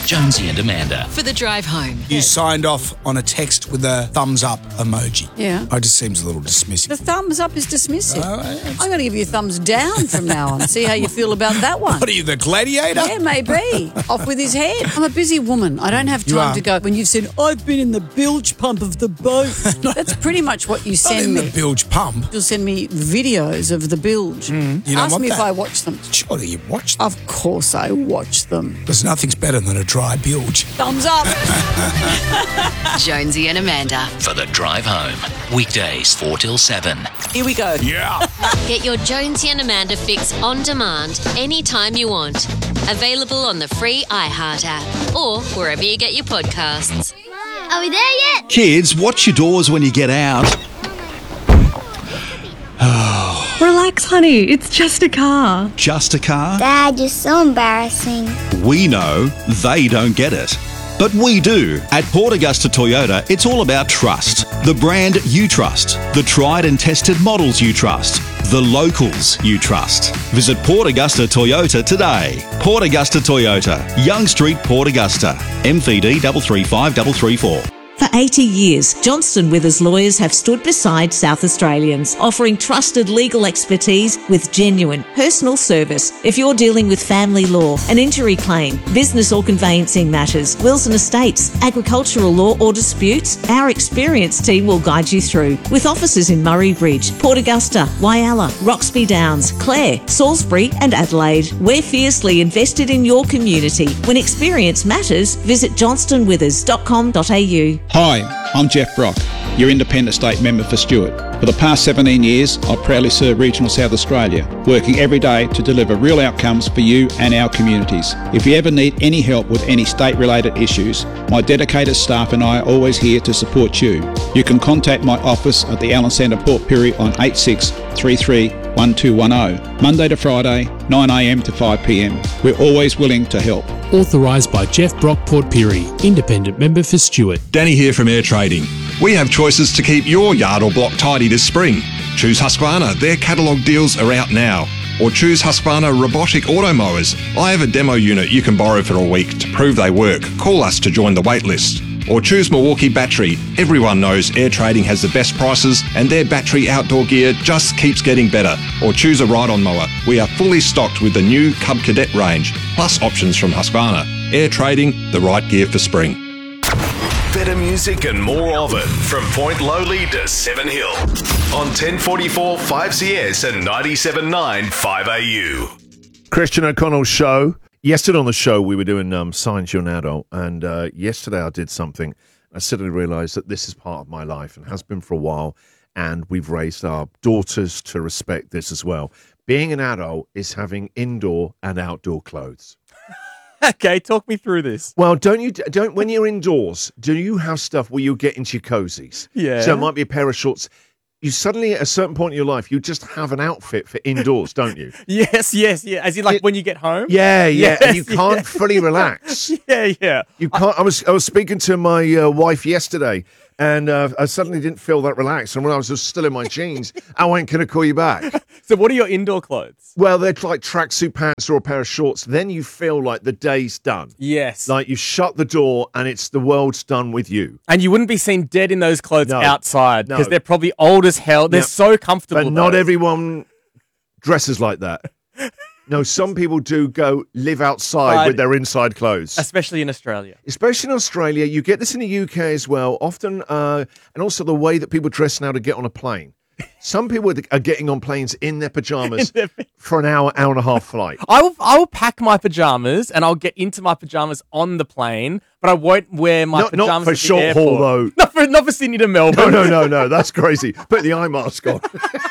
Jonesy and Amanda. For the drive home. You signed off on a text with a thumbs up emoji. Yeah. It just seems a little dismissive. The thumbs up is dismissive. it's- I'm going to give you a thumbs down from now on. See how you feel about that one. What are you, the gladiator? Yeah, maybe. Off with his head. I'm a busy woman. I don't have You time are. to go. When you've said, I've been in the bilge pump of the boat. That's pretty much what you Not send in me. the bilge pump. You'll send me videos of the bilge. You don't Ask want me that. if I watch them. Surely you watched them. Of course I watch them. There's nothing's better than a dry bilge. Thumbs up. Jonesy and Amanda. For the drive home. Weekdays 4 till 7. Here we go. Yeah. Get your Jonesy and Amanda fix on demand anytime you want. Available on the free iHeart app or wherever you get your podcasts. Are we there yet? Kids, watch your doors when you get out. Relax, honey. It's just a car. Just a car? Dad, you're so embarrassing. We know they don't get it. But we do. At Port Augusta Toyota, it's all about trust. The brand you trust. The tried and tested models you trust. The locals you trust. Visit Port Augusta Toyota today. Port Augusta Toyota. Young Street, Port Augusta. MVD 335334. For 80 years, Johnston Withers lawyers have stood beside South Australians, offering trusted legal expertise with genuine personal service. If you're dealing with family law, an injury claim, business or conveyancing matters, wills and estates, agricultural law or disputes, our experienced team will guide you through. With offices in Murray Bridge, Port Augusta, Wyalla, Roxby Downs, Clare, Salisbury and Adelaide. We're fiercely invested in your community. When experience matters, visit johnstonwithers.com.au. Hi, I'm Jeff Brock, your Independent State Member for Stewart. For the past 17 years, I've proudly served Regional South Australia, working every day to deliver real outcomes for you and our communities. If you ever need any help with any state-related issues, my dedicated staff and I are always here to support you. You can contact my office at the Allen Centre Port Pirie on 8633 1210, Monday to Friday, 9am to 5pm. We're always willing to help. Authorised by Jeff Brock Port Pirie, Independent Member for Stewart. Danny here from Air Trading. We have choices to keep your yard or block tidy this spring. Choose Husqvarna, their catalogue deals are out now. Or choose Husqvarna robotic auto mowers. I have a demo unit you can borrow for a week to prove they work. Call us to join the wait list. Or choose Milwaukee Battery. Everyone knows Air Trading has the best prices and their battery outdoor gear just keeps getting better. Or choose a ride-on mower. We are fully stocked with the new Cub Cadet range, plus options from Husqvarna. Air Trading, the right gear for spring. Better music and more of it from Point Lowly to Seven Hill on 1044 5CS and 97.9 5AU. Christian O'Connell's show. Yesterday on the show, we were doing Science You're an Adult, and yesterday I did something. I suddenly realised that this is part of my life and has been for a while, and we've raised our daughters to respect this as well. Being an adult is having indoor and outdoor clothes. Okay, talk me through this. Well, don't when you're indoors, do you have stuff where you get into your cozies? Yeah. So it might be a pair of shorts. You suddenly, at a certain point in your life, you just have an outfit for indoors, don't you? Yes. As in, like, when you get home? Yeah. Yes, and you can't fully relax. Yeah. You can't. I was speaking to my wife yesterday, and I suddenly didn't feel that relaxed. And when I was just still in my jeans, I went, "Can I call you back?" So what are your indoor clothes? Well, they're like tracksuit pants or a pair of shorts. Then you feel like the day's done. Yes. Like you shut the door and it's the world's done with you. And you wouldn't be seen dead in those clothes No. outside because No. they're probably old as hell. They're Yep. so comfortable. But not though. everyone dresses like that. No, some people do go live outside with their inside clothes. Especially in Australia. Especially in Australia. You get this in the UK as well, often, and also the way that people dress now to get on a plane. Some people are getting on planes in their pajamas for an hour and a half flight. I will pack my pajamas and I'll get into my pajamas on the plane, but I won't wear my pajamas Not for at the short airport. haul, though. Not for Sydney to Melbourne. No, that's crazy. Put the eye mask on.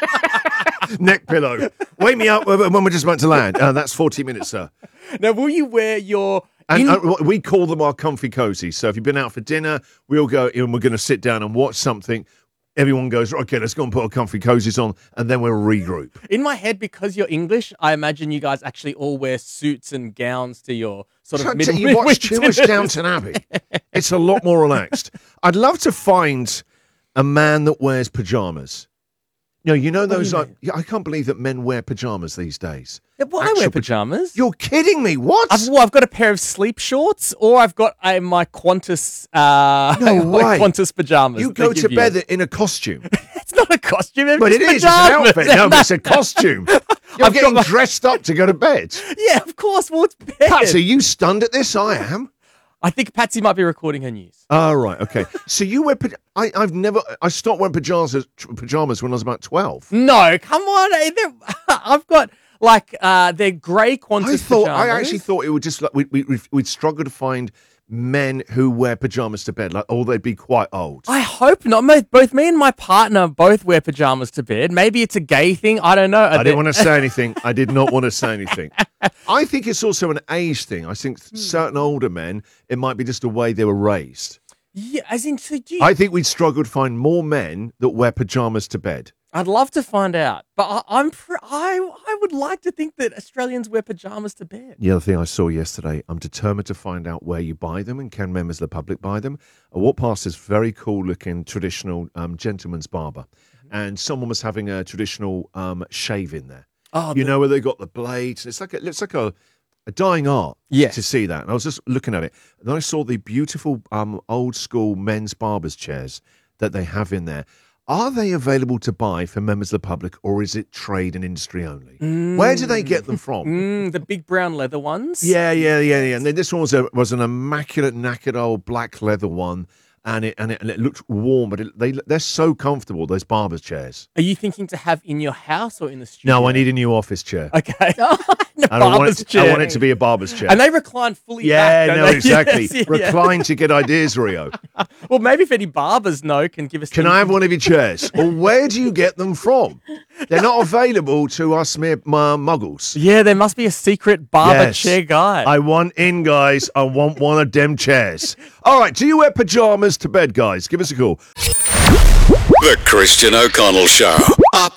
Neck pillow. Wake me up when we're just about to land. That's 40 minutes, sir. Now, will you wear your... And we call them our comfy cozy. So if you've been out for dinner, we'll go and we're going to sit down and watch something. Everyone goes, okay, let's go and put our comfy cozies on, and then we'll regroup. In my head, because you're English, I imagine you guys actually all wear suits and gowns to your sort of middle. You watch too much Downton Abbey. It's a lot more relaxed. I'd love to find a man that wears pajamas. No, you know those. I can't believe that men wear pajamas these days. Yeah, well, I wear pajamas. You're kidding me? What? I've got a pair of sleep shorts, or I've got my Qantas. No way. Qantas pajamas. You go to bed in a costume. It's not a costume, But it is. It's an outfit. No, but it's a costume. You're getting dressed up to go to bed. Yeah, of course. Well, it's bed. Patsy, are you stunned at this? I am. I think Patsy might be recording her news. Oh, right. Okay. So you wear I stopped wearing pajamas when I was about 12. No, come on. I've got they're grey Qantas pajamas. I actually thought it would just like we'd struggle to find men who wear pajamas to bed, or they'd be quite old. I hope not. Both me and my partner both wear pajamas to bed. Maybe it's a gay thing. I don't know. I didn't want to say anything. I did not want to say anything. I think it's also an age thing. I think certain older men, it might be just the way they were raised. Yeah, as in, I think we'd struggle to find more men that wear pajamas to bed. I'd love to find out, but I would like to think that Australians wear pajamas to bed. The other thing I saw yesterday, I'm determined to find out where you buy them and can members of the public buy them. I walked past this very cool-looking traditional gentleman's barber, and someone was having a traditional shave in there. Oh, you know where they got the blades? It's like a dying art to see that. And I was just looking at it, and then I saw the beautiful old-school men's barber's chairs that they have in there. Are they available to buy for members of the public, or is it trade and industry only? Where do they get them from? The big brown leather ones? Yeah. And then this one was an immaculate, knackered old black leather one, and it looked warm, but they're so comfortable, those barber's chairs. Are you thinking to have in your house or in the studio? No, I need a new office chair. Okay. I want it to be a barber's chair. And they recline fully back. back, Yeah, no, they? exactly. Yes, Recline to get ideas, Rio. Well, maybe if any barbers know, can give us... Can I have one of your chairs? Or where do you get them from? They're not available to us mere muggles. Yeah, there must be a secret barber chair guy. I want in, guys. I want one of them chairs. All right, do you wear pajamas to bed, guys? Give us a call. The Christian O'Connell Show. Up